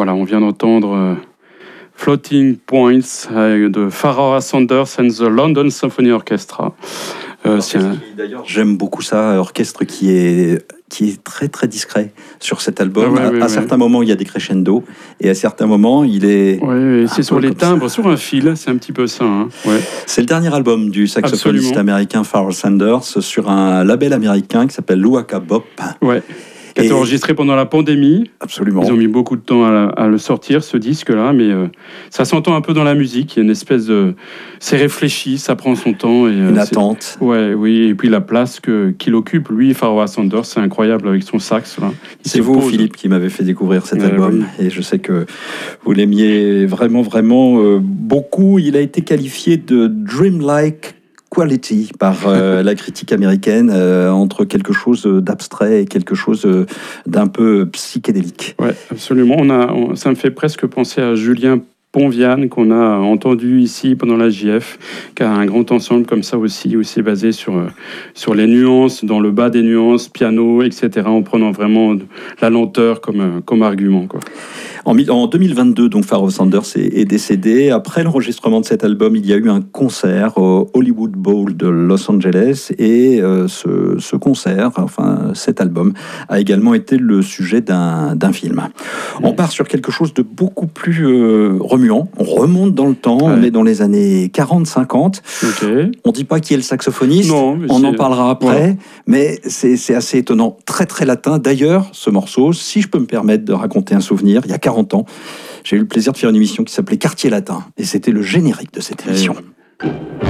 Voilà, on vient d'entendre Floating Points de Pharoah Sanders and the London Symphony Orchestra. D'ailleurs, j'aime beaucoup ça, orchestre qui est très très discret sur cet album. À certains moments, il y a des crescendo, et à certains moments, il est... Oui, c'est sur les timbres, sur un fil, c'est un petit peu ça. Hein. Ouais. C'est le dernier album du saxophoniste américain Pharoah Sanders sur un label américain qui s'appelle Luaka Bop. Ouais. Qui a été enregistré pendant la pandémie. Absolument. Ils ont mis beaucoup de temps à le sortir, ce disque-là, mais ça s'entend un peu dans la musique. Il y a une espèce de... C'est réfléchi, ça prend son temps. Et, une attente. Oui, et puis la place qu'il occupe, lui, Pharoah Sanders, c'est incroyable avec son sax. Là. C'est vous, Philippe, qui m'avez fait découvrir cet album. Oui. Et je sais que vous l'aimiez vraiment, vraiment beaucoup. Il a été qualifié de dreamlike quality par la critique américaine, entre quelque chose d'abstrait et quelque chose d'un peu psychédélique. Oui, absolument. Ça me fait presque penser à Julien Ponviane, qu'on a entendu ici pendant la JF, qui a un grand ensemble comme ça aussi basé sur les nuances, dans le bas des nuances, piano, etc., en prenant vraiment la lenteur comme argument, quoi. En 2022, donc, Pharoah Sanders est décédé. Après l'enregistrement de cet album, il y a eu un concert au Hollywood Bowl de Los Angeles, et ce concert, enfin cet album, a également été le sujet d'un film. On part sur quelque chose de beaucoup plus remuant. On remonte dans le temps, on est dans les années 40-50. Okay. On ne dit pas qui est le saxophoniste, on en parlera après, mais c'est assez étonnant, très très latin. D'ailleurs, ce morceau, si je peux me permettre de raconter un souvenir, il y a 40 ans, j'ai eu le plaisir de faire une émission qui s'appelait Quartier Latin, et c'était le générique de cette émission.